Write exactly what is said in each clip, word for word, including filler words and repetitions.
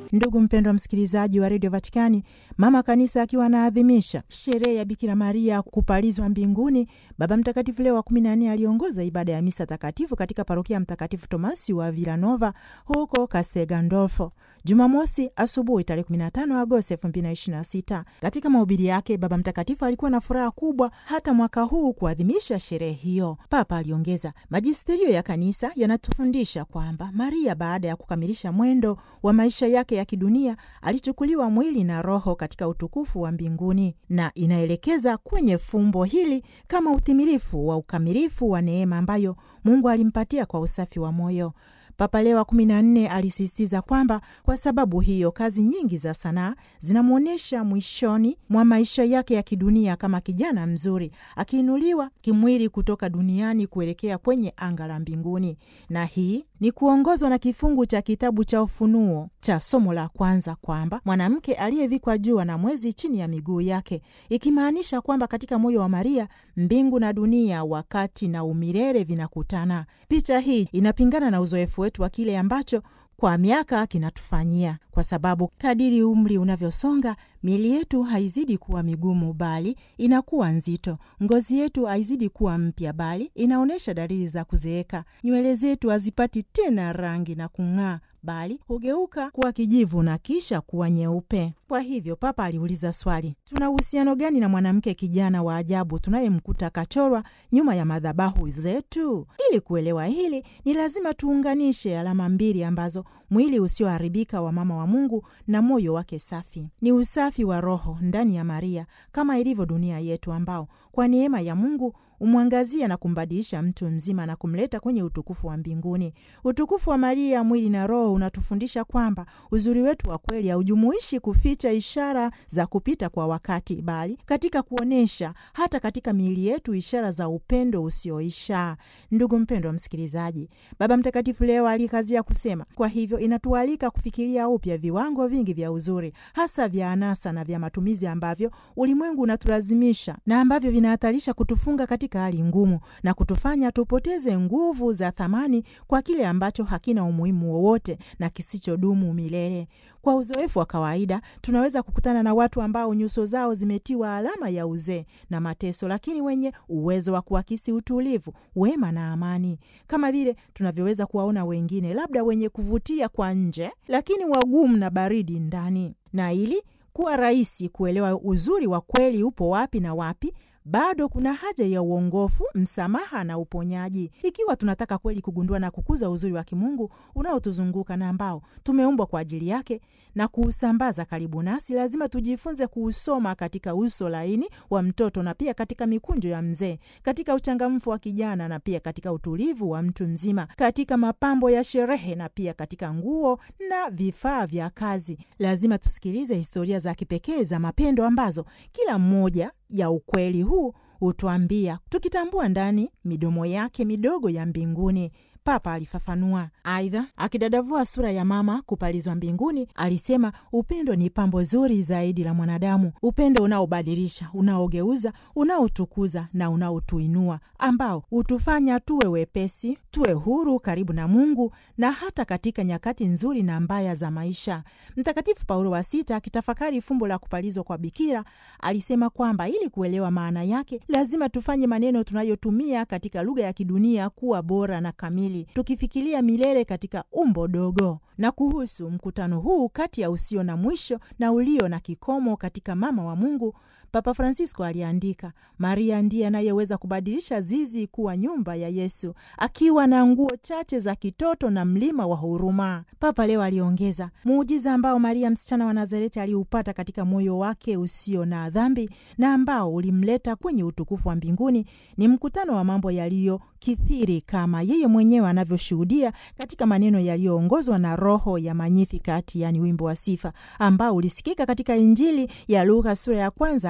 Ndugu mpendwa msikilizaji wa Radio Vatikani, mama kanisa akiwa anaadhimisha sherehe ya Bikira Maria kupalizwa mbinguni, Baba Mtakatifu Leo wa kumi na nne aliongoza ibada ya misa takatifu katika parokia Mtakatifu Tomasi wa Villanova huko Castel Gandolfo Jumamosi asubuhi tarehe kumi na tano Agosti elfu mbili na ishirini na sita. Katika mahubiri yake, Baba Mtakatifu alikuwa na furaha kubwa hata mwaka huu kuadhimisha sherehe hiyo. Papa aliongeza, majisterio ya kanisa yanatufundisha kwamba Maria baada ya kukamilisha mwendo wa maisha yake ya kidunia alichukuliwa mwili na roho katika utukufu wa mbinguni, na inaelekeza kwenye fumbo hili kama utimilifu wa ukamilifu wa neema ambayo Mungu alimpatia kwa usafi wa moyo. Papa Leo wa kumi na nne alisisitiza kwamba kwa sababu hiyo kazi nyingi za sanaa zinamwonyesha mwishoni mwa maisha yake ya kidunia kama kijana mzuri akiinuliwa kimwili kutoka duniani kuelekea kwenye anga la mbinguni. Na hii ni kuongozwa na kifungu cha kitabu cha Ufunuo cha somo la kwanza kwamba mwanamke aliyevikwa jua na mwezi chini ya miguu yake, ikimaanisha kwamba katika moyo wa Maria mbingu na dunia, wakati na umilele vinakutana. Picha hii inapingana na uzoefu wetu wa kile ambacho kwa miaka kinatufanyia, kwa sababu kadiri umri unavyosonga miili yetu haizidi kuwa migumu bali inakuwa nzito. Ngozi yetu haizidi kuwa mpya bali inaonyesha dalili za kuzeeka. Nywele zetu hazipati tena rangi na kung'aa bali hugeuka kuwa kijivu na kisha kuwa nyeupe. Kwa hivyo Papa aliuliza swali, tuna uhusiano gani na mwanamke kijana wa ajabu tunayemkuta kachorwa nyuma ya madhabahu zetu? Ili kuelewa hili ni lazima tuunganishe alama mbili ambazo mwili usioharibika wa mama wa Mungu na moyo wake safi. Ni usafi wa roho ndani ya Maria kama ilivyo dunia yetu, ambao kwa neema ya Mungu umwangazia na kumbadilisha mtu mzima na kumleta kwenye utukufu wa mbinguni. Utukufu wa Maria mwili na roho unatufundisha kwamba uzuri wetu wa kweli haujumuishi kuficha ishara za kupita kwa wakati, bali katika kuonesha hata katika miili yetu ishara za upendo usioisha. Ndugu mpendwa msikilizaji, Baba Mtakatifu Leo alikazia kusema, kwa hivyo inatualika kufikiria upya viwango vingi vya uzuri, hasa vya anasa na vya matumizi ambavyo ulimwengu unatulazimisha na ambavyo vinahatarisha kutufunga katika hali ngumu na kutufanya tupoteze nguvu za thamani kwa kile ambacho hakina umuhimu wowote na kisichodumu milele. Kwa uzoefu wa kawaida tunaweza kukutana na watu ambao nyuso zao zimetiwa alama ya uzee na mateso, lakini wenye uwezo wa kuakisi utulivu, wema na amani, kama vile tunavyoweza kuwaona wengine, labda wenye kuvutia kwa nje lakini wagumu na baridi ndani. Na ili kuwa rahisi kuelewa uzuri wa kweli upo wapi na wapi, bado kuna haja ya uongofu, msamaha na uponyaji. Ikiwa tunataka kweli kugundua na kukuza uzuri wa kimungu unaotuzunguka na ambao tumeumbwa kwa ajili yake na kuusambaza karibu nasi, lazima tujifunze kuusoma katika uso laini wa mtoto na pia katika mikunjo ya mzee, katika uchangamfu wa kijana na pia katika utulivu wa mtu mzima, katika mapambo ya sherehe na pia katika nguo na vifaa vya kazi. Lazima tusikilize historia za kipekee za mapendo ambazo kila mmoja ya ukweli huu utuambia, tukitambua ndani midomo yake midogo ya mbinguni. Papa alifafanua. Aidha, akidadavua sura ya mama kupalizwa mbinguni, alisema upendo ni pambo zuri zaidi la mwanadamu, upendo unaobadilisha, unaogeuza, unaotukuza na unaotuinua, ambao utufanya tuwe wepesi, tuwe huru karibu na Mungu na hata katika nyakati nzuri na mbaya za maisha. Mtakatifu Paulo wa Sita akitafakari fumbo la kupalizwa kwa Bikira alisema kwamba ili kuelewa maana yake lazima tufanye maneno tunayotumia katika lugha ya kidunia kuwa bora na kamili, tukifikiria milele katika umbo dogo. Na kuhusu mkutano huu kati ya usio na mwisho na ulio na kikomo katika mama wa Mungu, Papa Francisco aliandika, Maria ndiye anayeweza kubadilisha zizi kuwa nyumba ya Yesu, akiwa na nguo chache za kitoto na mlima wa huruma. Papa leo aliongeza, muujiza ambao Maria msichana wa Nazareti aliupata katika moyo wake usio na dhambi na ambao ulimleta kwenye utukufu wa mbinguni ni mkutano wa mambo yaliyo kithiri, kama yeye mwenyewe anavyoshuhudia katika maneno yaliyoongozwa na roho ya Magnificat, yani wimbo wa sifa ambao ulisikika katika Injili ya Luka sura ya kwanza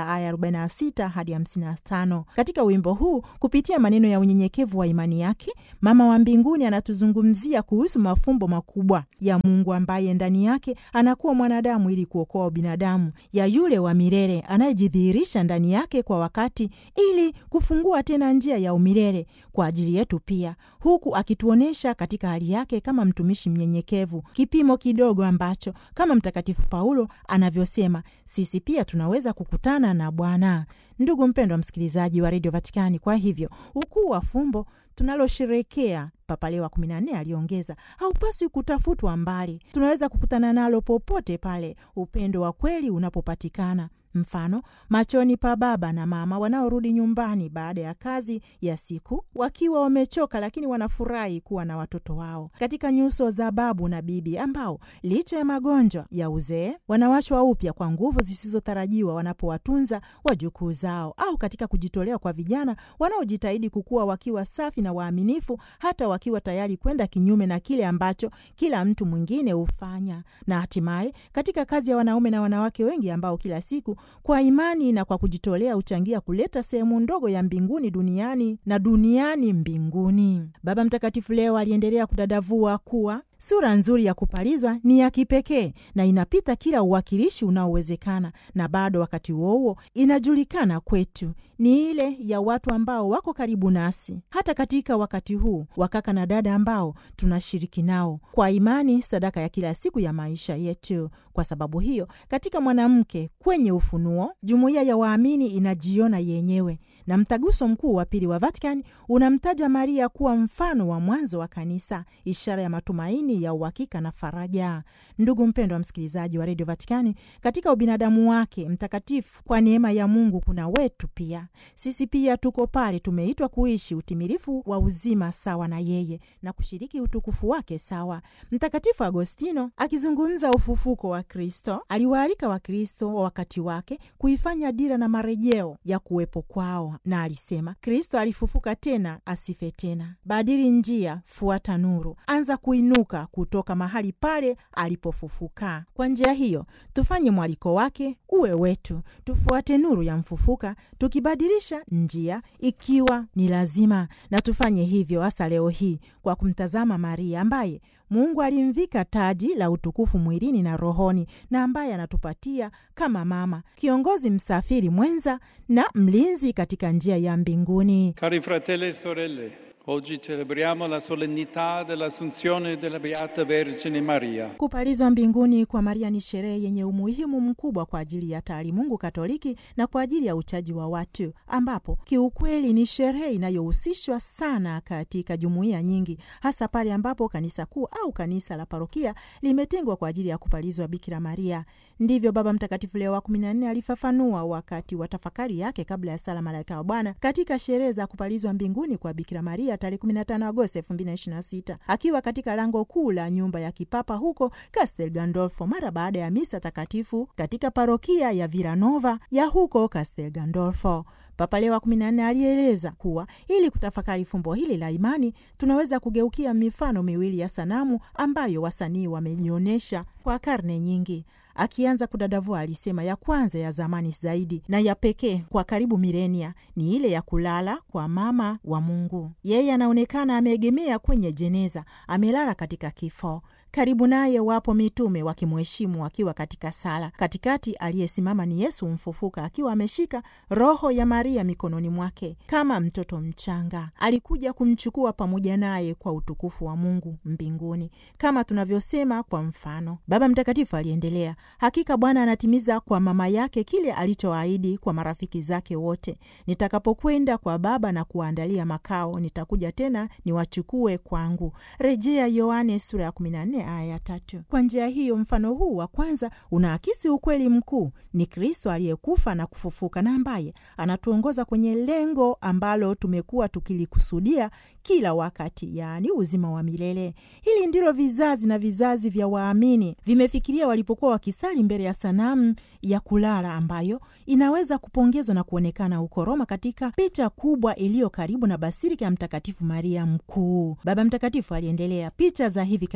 sita aya arobaini na sita hadi hamsini na tano. Katika wimbo huu, kupitia maneno ya unyenyekevu wa imani yake, mama wa mbinguni anatuzungumzia kuhusu mafumbo makubwa ya Mungu ambaye ndani yake anakuwa mwanadamu ili kuokoa binadamu, ya yule wa milele anayejidhihirisha ndani yake kwa wakati ili kufungua tena njia ya umilele kwa ajili yetu pia, huku akituonesha katika hali yake kama mtumishi mnyenyekevu, kipimo kidogo ambacho kama Mtakatifu Paulo anavyosema sisi pia tunaweza kukutana na Bwana. Ndugu mpendwa msikilizaji wa Radio Vatikani, kwa hivyo ukuu wa fumbo tunalosherekea, Papa Leo wa kumi na nne aliongeza, haupaswi kutafutwa mbali. Tunaweza kukutana nalo popote pale upendo wa kweli unapopatikana. Mfano, machoni pa baba na mama wanaorudi nyumbani baada ya kazi ya siku wakiwa wamechoka, lakini wanafurahi kuwa na watoto wao. Katika nyuso za babu na bibi ambao licha ya magonjwa ya uzee wanawashwa upya kwa nguvu zisizotarajiwa wanapowatunza wajukuu zao, au katika kujitolea kwa vijana wanaojitahidi kukua wakiwa safi na waaminifu, hata wakiwa tayari kwenda kinyume na kile ambacho kila mtu mwingine hufanya. Na hatimaye katika kazi ya wanaume na wanawake wengi ambao kila siku kwa imani na kwa kujitolea uchangia kuleta sehemu ndogo ya mbinguni duniani na duniani mbinguni. Baba Mtakatifu leo aliendelea kudadavua kuwa sura nzuri ya kupalizwa ni ya kipekee na inapita kila uwakilishi unaowezekana, na bado wakati huo huo inajulikana kwetu ni ile ya watu ambao wako karibu nasi, hata katika wakati huu, wakaka na dada ambao tunashiriki nao kwa imani sadaka ya kila siku ya maisha yetu. Kwa sababu hiyo, katika mwanamke kwenye ufunuo, jumuiya ya waamini inajiona yenyewe, na mtaguso mkuu wa pili wa Vatican unamtaja Maria kuwa mfano wa mwanzo wa kanisa, ishara ya matumaini ya uhakika na faraja. Ndugu mpendwa wa msikilizaji wa Radio Vatikani, katika ubinadamu wake mtakatifu, kwa neema ya Mungu kuna wetu pia. Sisi pia tuko pale, tumeitwa kuishi utimilifu wa uzima sawa na yeye na kushiriki utukufu wake sawa. Mtakatifu Agostino akizungumza ufufuko wa Kristo aliwaalika Wakristo wa wakati wake kuifanya dira na marejeo ya kuwepo kwao, na alisema Kristo alifufuka tena, asife tena. Badili njia, fuata nuru, anza kuinuka kutoka mahali pale alipofufuka. Kwa njia hiyo tufanye mwaliko wake uwe wetu, tufuate nuru ya mfufuka, tukibadilisha njia ikiwa ni lazima, na tufanye hivyo hasa leo hii kwa kumtazama Maria ambaye Mungu alimvika taji la utukufu mwilini na rohoni, na ambaye anatupatia kama mama, kiongozi, msafiri mwenza na mlinzi katika njia ya mbinguni. Cari fratelli e sorelle, oggi celebriamo la solennità dell'Assunzione della Beata Vergine Maria. Kupalizwa mbinguni kwa Maria ni sherehe yenye umuhimu mkubwa kwa ajili ya taalimungu Katoliki na kwa ajili ya uchaji wa watu, ambapo kiukweli ni sherehe inayohusishwa sana katika jumuiya nyingi, hasa pale ambapo kanisa kuu au kanisa la parokia limetengwa kwa ajili ya kupalizwa Bikira Maria. Ndivyo Baba Mtakatifu Leo wa kumi na nne alifafanua wakati wa tafakari yake kabla ya sala Malaika wa Bwana katika sherehe za kupalizwa mbinguni kwa Bikira Maria tarehe kumi na tano Agosti elfu mbili na ishirini na sita, akiwa katika lango kuu la nyumba ya kipapa huko Castel Gandolfo mara baada ya misa takatifu katika parokia ya Villanova ya huko Castel Gandolfo. Papa Leo wa kumi na nne alieleza kuwa ili kutafakari fumbo hili la imani tunaweza kugeukia mifano miwili ya sanamu ambayo wasanii wamejionyesha kwa karne nyingi. Akianza kudadavua alisema ya kwanza ya zamani zaidi na ya pekee kwa karibu milenia ni ile ya kulala kwa mama wa Mungu. Yeye anaonekana ameegemea kwenye jeneza, amelala katika kifo. Karibu naye wapo mitume wakimheshimu akiwa katika sala. Katikati aliyesimama ni Yesu mfufuka akiwa ameshika roho ya Maria mikononi mwake kama mtoto mchanga. Alikuja kumchukua pamoja naye kwa utukufu wa Mungu mbinguni, kama tunavyosema kwa mfano. Baba Mtakatifu aliendelea, hakika Bwana anatimiza kwa mama yake kile alichoahidi kwa marafiki zake wote. Nitakapokwenda kwa Baba na kuandalia makao, nitakuja tena niwachukue kwangu. Rejea Yohane sura ya kumi na nne aya tatu. Kwa njia hiyo mfano huu wa kwanza unaakisi ukweli mkuu, ni Kristo aliyekufa na kufufuka na ambaye anatuongoza kwenye lengo ambalo tumekuwa tukilikusudia kila wakati, yaani uzima wa milele. Hili ndilo vizazi na vizazi vya waamini vimefikiria walipokuwa wakisali mbele ya sanamu ya kulala ambayo inaweza kupongezwa na kuonekana huko Roma katika picha kubwa iliyo karibu na Basilika ya Mtakatifu Maria Mkuu. Baba Mtakatifu aliendelea, picha za hivi karibuni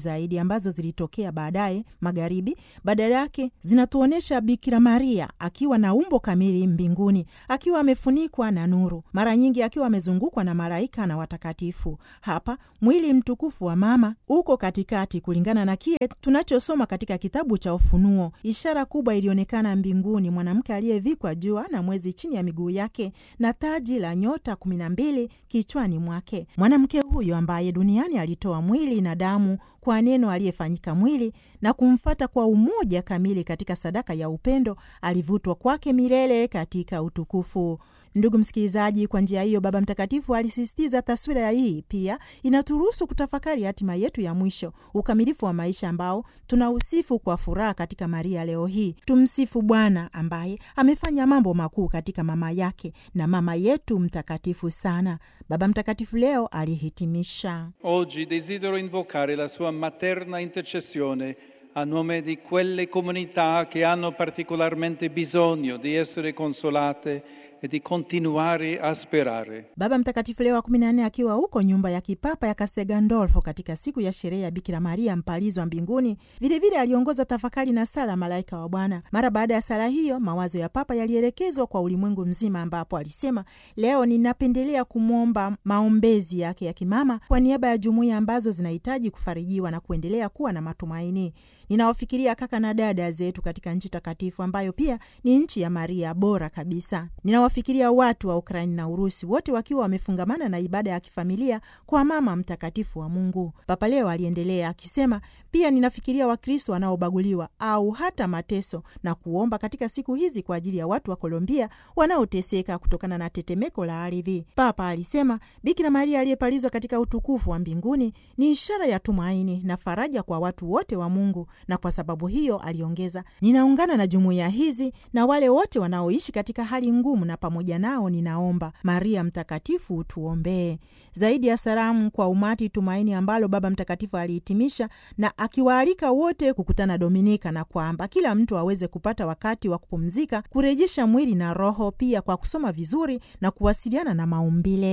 zaidi ambazo zilitokea baadaye magharibi, badala yake zinatuonyesha Bikira Maria akiwa na umbo kamili mbinguni, akiwa amefunikwa na nuru, mara nyingi akiwa amezungukwa na malaika na watakatifu. Hapa mwili mtukufu wa mama uko katikati, kulingana na kile tunachosoma katika kitabu cha Ufunuo. Ishara kubwa ilionekana mbinguni, mwanamke aliyevikwa jua na mwezi chini ya miguu yake na taji la nyota kumi na mbili kichwani mwake. Mwanamke huyo ambaye duniani alitoa mwili na damu kwa neno aliyefanyika mwili na kumfata kwa umoja kamili katika sadaka ya upendo, alivutwa kwake milele katika utukufu. Ndugu msikilizaji, kwa njia hiyo Baba Mtakatifu alisisitiza taswira ya hii pia inaturuhusu kutafakari hatima yetu ya mwisho, ukamilifu wa maisha ambao tunausifu kwa furaha katika Maria leo hii. Tumsifu Bwana ambaye amefanya mambo makuu katika mama yake na mama yetu mtakatifu sana. Baba Mtakatifu leo alihitimisha: Oggi desidero invocare la sua materna intercessione a nome di quelle comunità che hanno particolarmente bisogno di essere consolate e di continuare a sperare. Baba Mtakatifu Leo wa kumi na nne akiwa huko nyumba ya kipapa ya Castel Gandolfo katika siku ya sherehe ya Bikira Maria mpalizwa mbinguni, vilevile aliongoza tafakari na sala malaika wa Bwana. Mara baada ya sala hiyo, mawazo ya papa yalielekezwa kwa ulimwengu mzima, ambapo alisema, leo ninapendelea kumwomba maombezi yake ya kimama kwa niaba ya jumuiya ambazo zinahitaji kufarijiwa na kuendelea kuwa na matumaini. Ninawafikiria kaka na dada zetu katika nchi takatifu ambayo pia ni nchi ya Maria bora kabisa. Ninawafikiria watu wa Ukraini na Urusi, wote wakiwa wamefungamana na ibada ya kifamilia kwa mama mtakatifu wa Mungu. Papa leo aliendelea akisema, pia ninafikiria Wakristo wanaobaguliwa au hata mateso, na kuomba katika siku hizi kwa ajili ya watu wa Kolombia wanaoteseka kutokana na tetemeko la ardhi. Papa alisema, Bikira Maria aliyepalizwa katika utukufu wa mbinguni ni ishara ya tumaini na faraja kwa watu wote wa Mungu. Na kwa sababu hiyo, aliongeza, ninaungana na jumuiya hizi na wale wote wanaoishi katika hali ngumu, na pamoja nao ninaomba Maria mtakatifu utuombee. Zaidi ya salamu kwa umati tumaini ambalo Baba Mtakatifu alihitimisha na akiwaalika wote kukutana Dominika, na kwamba kila mtu aweze kupata wakati wa kupumzika, kurejesha mwili na roho, pia kwa kusoma vizuri na kuwasiliana na maumbile.